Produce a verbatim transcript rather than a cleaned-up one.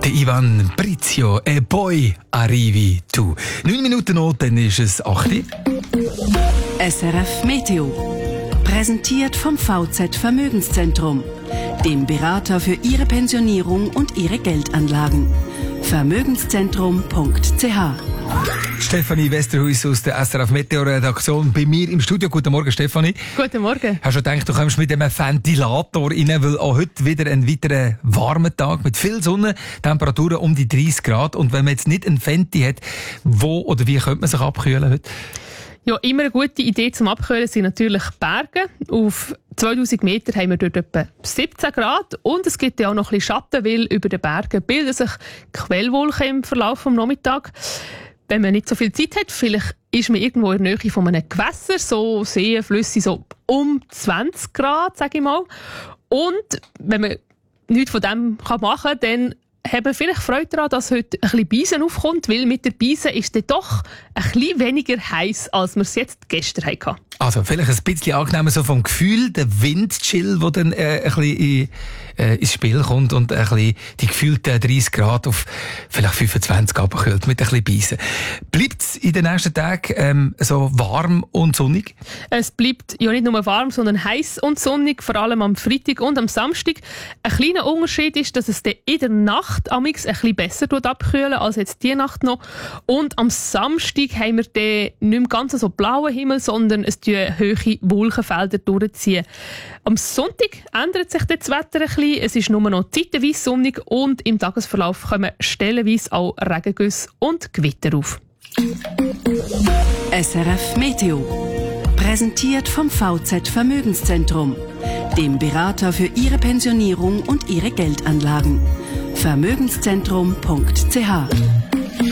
Der Ivan Brizio e poi arrivi tu. Neun Minuten noch, dann ist es acht. S R F Meteo. Präsentiert vom V Z Vermögenszentrum, dem Berater für Ihre Pensionierung und Ihre Geldanlagen. Vermögenszentrum punkt c h. Stefanie Westerhuis aus der S R F Meteo-Redaktion bei mir im Studio. Guten Morgen, Stefanie. Guten Morgen. Hast du gedacht, du kommst mit einem Ventilator rein, weil auch heute wieder ein weiterer warmer Tag mit viel Sonne, Temperaturen um die dreißig Grad. Und wenn man jetzt nicht ein Fenti hat, wo oder wie könnte man sich abkühlen heute? Ja, immer eine gute Idee zum Abkühlen sind natürlich Berge. Auf zweitausend Meter haben wir dort etwa siebzehn Grad. Und es gibt ja auch noch ein bisschen Schatten, weil über den Bergen bilden sich Quellwolken im Verlauf des Nachmittags. Wenn man nicht so viel Zeit hat, vielleicht ist man irgendwo in der Nähe von einem Gewässer, so Seen, Flüsse, so um zwanzig Grad, sage ich mal. Und wenn man nichts von dem machen kann, dann haben wir vielleicht Freude daran, dass heute ein bisschen Beisen aufkommt, weil mit der Beisen ist es doch ein bisschen weniger heiß, als wir es jetzt gestern hatten. Also vielleicht ein bisschen angenehmer so vom Gefühl, der Windchill, der dann äh, ein bisschen in, äh, ins Spiel kommt und ein bisschen die gefühlten dreißig Grad auf vielleicht fünfundzwanzig abkühlt mit ein bisschen Beisen. Bleibt es in den nächsten Tagen ähm, so warm und sonnig? Es bleibt ja nicht nur warm, sondern heiß und sonnig, vor allem am Freitag und am Samstag. Ein kleiner Unterschied ist, dass es dann in der Nacht amix ein bisschen besser abkühlen als jetzt die Nacht noch. Und am Samstag haben wir dann nicht mehr ganz so blauen Himmel, sondern es die hohe Wolkenfelder durchziehen. Am Sonntag ändert sich das Wetter ein bisschen. Es ist nur noch zeitweise sonnig und im Tagesverlauf kommen stellenweise auch Regengüsse und Gewitter auf. S R F Meteo. Präsentiert vom V Z Vermögenszentrum, dem Berater für Ihre Pensionierung und Ihre Geldanlagen. Vermögenszentrum punkt c h.